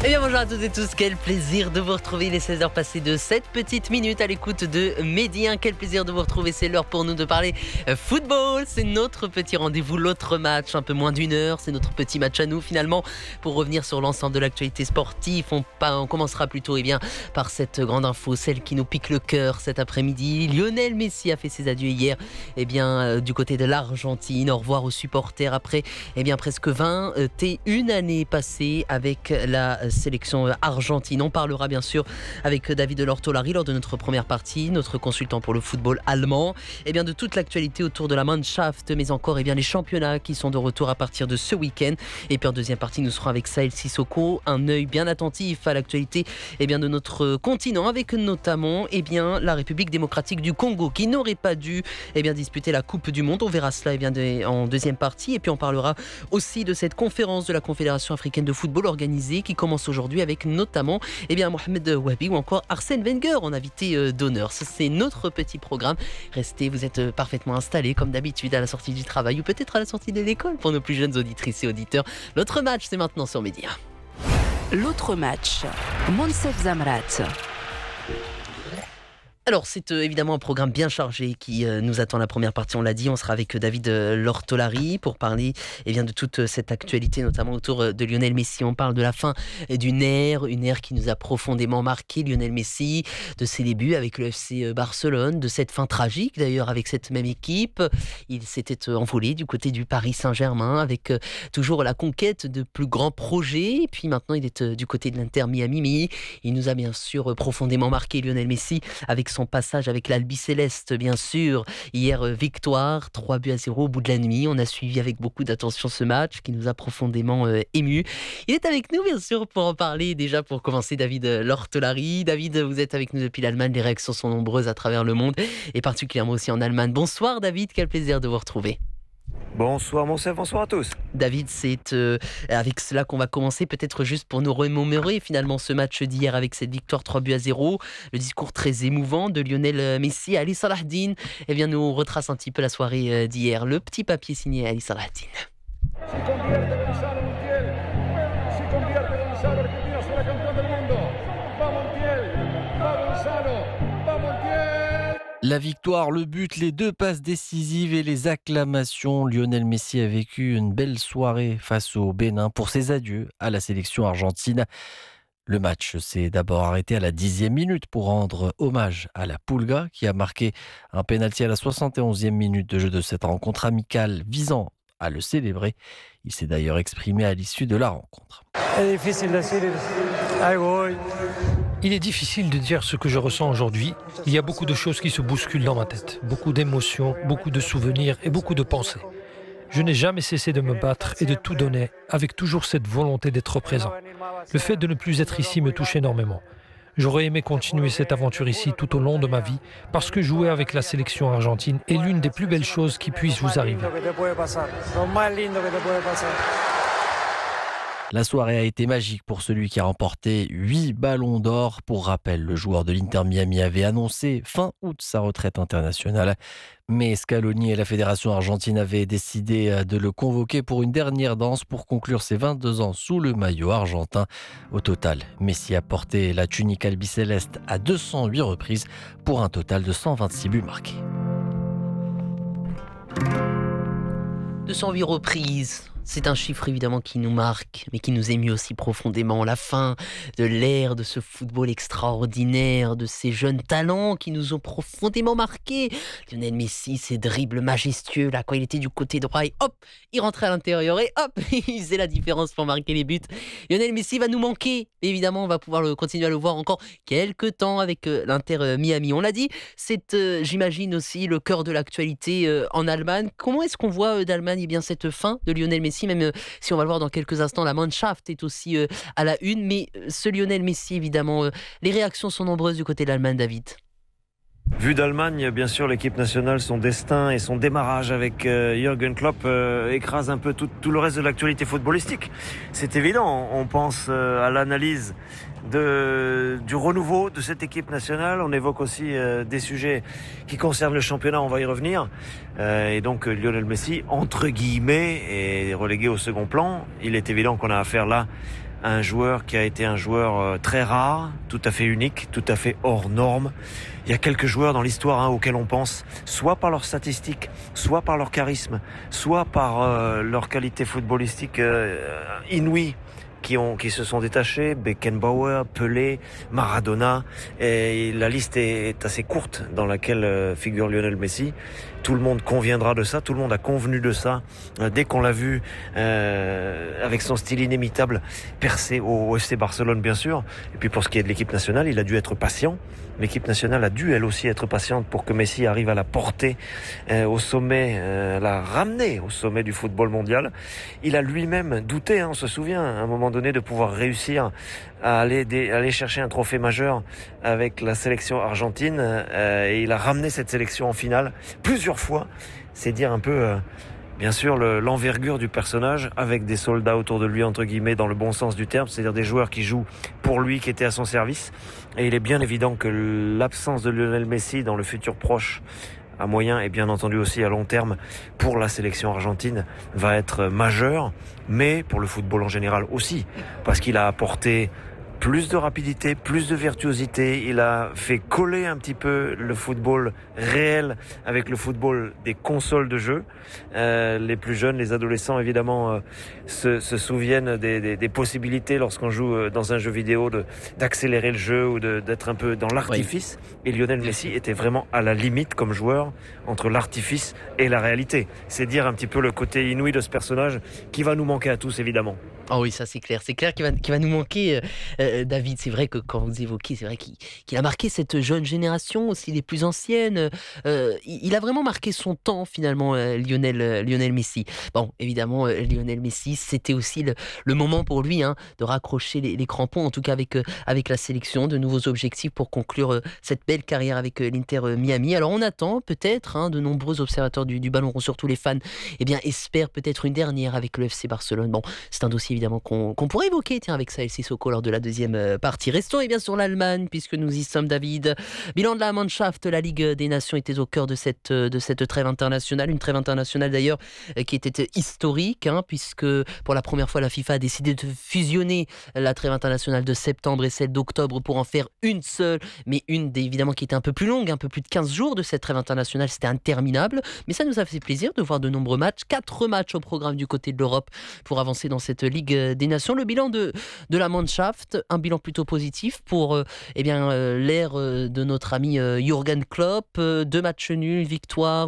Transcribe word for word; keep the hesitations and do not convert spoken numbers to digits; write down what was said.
Eh bien bonjour à toutes et tous, quel plaisir de vous retrouver, les seize heures passées de sept petites minutes à l'écoute de Midi un. Quel plaisir de vous retrouver, c'est l'heure pour nous de parler football, c'est notre petit rendez-vous, l'autre match, un peu moins d'une heure, c'est notre petit match à nous finalement, pour revenir sur l'ensemble de l'actualité sportive. On, on commencera plutôt eh bien, par cette grande info, celle qui nous pique le cœur cet après-midi. Lionel Messi a fait ses adieux hier eh bien, euh, du côté de l'Argentine, au revoir aux supporters après eh bien, presque vingt et une années passées avec la sélection argentine. On parlera bien sûr avec David Lortolari lors de notre première partie, notre consultant pour le football allemand, et bien de toute l'actualité autour de la Mannschaft, mais encore et bien les championnats qui sont de retour à partir de ce week-end. Et puis en deuxième partie, nous serons avec Saël Sissoko, un œil bien attentif à l'actualité et bien de notre continent, avec notamment et bien la République démocratique du Congo qui n'aurait pas dû et bien disputer la Coupe du Monde. On verra cela et bien de, en deuxième partie. Et puis on parlera aussi de cette conférence de la Confédération africaine de football organisée qui commence aujourd'hui avec notamment eh bien, Mohamed Wabi ou encore Arsène Wenger en invité d'honneur. C'est notre petit programme. Restez, vous êtes parfaitement installés comme d'habitude à la sortie du travail ou peut-être à la sortie de l'école pour nos plus jeunes auditrices et auditeurs. L'autre match, c'est maintenant sur Média. L'autre match, Monsef Zamrat. Alors c'est euh, évidemment un programme bien chargé qui euh, nous attend. La première partie, on l'a dit, on sera avec euh, David euh, Lortolari pour parler eh bien, de toute euh, cette actualité, notamment autour euh, de Lionel Messi. On parle de la fin euh, d'une ère, une ère qui nous a profondément marqué, Lionel Messi, de ses débuts avec le F C Barcelone, de cette fin tragique d'ailleurs avec cette même équipe. Il s'était euh, envolé du côté du Paris Saint-Germain avec euh, toujours la conquête de plus grands projets. Et puis maintenant, il est euh, du côté de l'Inter Miami, mais il nous a bien sûr euh, profondément marqué, Lionel Messi, avec son passage avec l'Albi Céleste, bien sûr. Hier, victoire, trois buts à zéro au bout de la nuit. On a suivi avec beaucoup d'attention ce match qui nous a profondément euh, émus. Il est avec nous, bien sûr, pour en parler. Déjà, pour commencer, David Lortolari. David, vous êtes avec nous depuis l'Allemagne. Les réactions sont nombreuses à travers le monde et particulièrement aussi en Allemagne. Bonsoir, David. Quel plaisir de vous retrouver. Bonsoir Monsef, bonsoir à tous. David, c'est euh, avec cela qu'on va commencer, peut-être juste pour nous remémorer finalement ce match d'hier avec cette victoire trois buts à zéro, le discours très émouvant de Lionel Messi. Ali Salahdine eh bien, nous retrace un petit peu la soirée d'hier. Le petit papier signé Ali Salahdine. La victoire, le but, les deux passes décisives et les acclamations. Lionel Messi a vécu une belle soirée face au Bénin pour ses adieux à la sélection argentine. Le match s'est d'abord arrêté à la dixième minute pour rendre hommage à la Pulga qui a marqué un pénalty à la soixante et onzième minute de jeu de cette rencontre amicale visant à le célébrer. Il s'est d'ailleurs exprimé à l'issue de la rencontre. Il est difficile de dire ce que je ressens aujourd'hui. Il y a beaucoup de choses qui se bousculent dans ma tête. Beaucoup d'émotions, beaucoup de souvenirs et beaucoup de pensées. Je n'ai jamais cessé de me battre et de tout donner, avec toujours cette volonté d'être présent. Le fait de ne plus être ici me touche énormément. J'aurais aimé continuer cette aventure ici tout au long de ma vie, parce que jouer avec la sélection argentine est l'une des plus belles choses qui puissent vous arriver. La soirée a été magique pour celui qui a remporté huit ballons d'or. Pour rappel, le joueur de l'Inter Miami avait annoncé fin août sa retraite internationale. Mais Scaloni et la fédération argentine avaient décidé de le convoquer pour une dernière danse pour conclure ses vingt-deux ans sous le maillot argentin. Au total, Messi a porté la tunique albicéleste à deux cent huit reprises pour un total de cent vingt-six buts marqués. deux cent huit reprises. C'est un chiffre évidemment qui nous marque, mais qui nous émue aussi profondément. La fin de l'ère de ce football extraordinaire, de ces jeunes talents qui nous ont profondément marqués. Lionel Messi, ses dribbles majestueux, là, quand il était du côté droit, et hop, il rentrait à l'intérieur, et hop, il faisait la différence pour marquer les buts. Lionel Messi va nous manquer. Évidemment, on va pouvoir le, continuer à le voir encore quelques temps avec euh, l'Inter euh, Miami. On l'a dit, c'est, euh, j'imagine aussi, le cœur de l'actualité euh, en Allemagne. Comment est-ce qu'on voit euh, d'Allemagne eh bien, cette fin de Lionel Messi? Même euh, si on va le voir dans quelques instants, la Mannschaft est aussi euh, à la une, mais euh, ce Lionel Messi, évidemment, euh, les réactions sont nombreuses du côté de l'Allemagne, David. Vu d'Allemagne, bien sûr, l'équipe nationale, son destin et son démarrage avec euh, Jürgen Klopp euh, écrase un peu tout, tout le reste de l'actualité footballistique. C'est évident, on pense euh, à l'analyse de, du renouveau de cette équipe nationale. On évoque aussi euh, des sujets qui concernent le championnat, on va y revenir. Euh, et donc Lionel Messi, entre guillemets, est relégué au second plan. Il est évident qu'on a affaire là à un joueur qui a été un joueur très rare, tout à fait unique, tout à fait hors norme. Il y a quelques joueurs dans l'histoire hein, auxquels on pense, soit par leurs statistiques, soit par leur charisme, soit par euh, leur qualité footballistique euh, inouïe, qui, ont, qui se sont détachés, Beckenbauer, Pelé, Maradona, et la liste est assez courte dans laquelle euh, figure Lionel Messi. Tout le monde conviendra de ça, tout le monde a convenu de ça, euh, dès qu'on l'a vu euh, avec son style inimitable percer au, au F C Barcelone bien sûr. Et puis pour ce qui est de l'équipe nationale, il a dû être patient. L'équipe nationale a dû elle aussi être patiente pour que Messi arrive à la porter euh, au sommet, euh, la ramener au sommet du football mondial. Il a lui-même douté, hein, on se souvient, à un moment donné, de pouvoir réussir à aller, dé, aller chercher un trophée majeur avec la sélection argentine. Euh, et il a ramené cette sélection en finale plusieurs fois. C'est dire un peu... Euh, Bien sûr, le, l'envergure du personnage avec des soldats autour de lui, entre guillemets, dans le bon sens du terme, c'est-à-dire des joueurs qui jouent pour lui, qui étaient à son service. Et il est bien évident que l'absence de Lionel Messi dans le futur proche, à moyen et bien entendu aussi à long terme, pour la sélection argentine, va être majeure, mais pour le football en général aussi, parce qu'il a apporté plus de rapidité, plus de virtuosité. Il a fait coller un petit peu le football réel avec le football des consoles de jeu. Euh, les plus jeunes, les adolescents, évidemment, euh, se, se souviennent des, des, des possibilités lorsqu'on joue dans un jeu vidéo de, d'accélérer le jeu ou de, d'être un peu dans l'artifice. Oui. Et Lionel Messi était vraiment à la limite comme joueur entre l'artifice et la réalité. C'est dire un petit peu le côté inouï de ce personnage qui va nous manquer à tous, évidemment. Oh oui, ça c'est clair. C'est clair qu'il va, qu'il va nous manquer, euh, David. C'est vrai que quand vous évoquez, c'est vrai qu'il, qu'il a marqué cette jeune génération, aussi les plus anciennes. Euh, il a vraiment marqué son temps, finalement, euh, Lionel, euh, Lionel Messi. Bon, évidemment, euh, Lionel Messi, c'était aussi le, le moment pour lui hein, de raccrocher les, les crampons, en tout cas avec, euh, avec la sélection, de nouveaux objectifs pour conclure euh, cette belle carrière avec euh, l'Inter euh, Miami. Alors on attend peut-être, hein, de nombreux observateurs du, du ballon rond, surtout les fans, eh bien, espèrent peut-être une dernière avec le F C Barcelone. Bon, c'est un dossier évidemment qu'on, qu'on pourrait évoquer tiens, avec Sahel Sissoko lors de la deuxième partie. Restons et bien sur l'Allemagne puisque nous y sommes, David. Bilan de la Mannschaft, la Ligue des Nations était au cœur de cette, de cette trêve internationale, une trêve internationale d'ailleurs qui était historique hein, puisque pour la première fois la FIFA a décidé de fusionner la trêve internationale de septembre et celle d'octobre pour en faire une seule, mais une évidemment qui était un peu plus longue, un peu plus de quinze jours de cette trêve internationale, c'était interminable, mais ça nous a fait plaisir de voir de nombreux matchs, quatre matchs au programme du côté de l'Europe pour avancer dans cette Ligue des Nations. Le bilan de, de la Mannschaft, un bilan plutôt positif pour euh, eh bien, euh, l'ère euh, de notre ami euh, Jürgen Klopp, euh, deux matchs nuls, victoire,